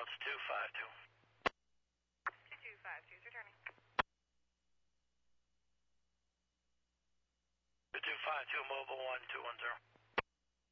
it's 252. 2252 is returning. 252 mobile 1210.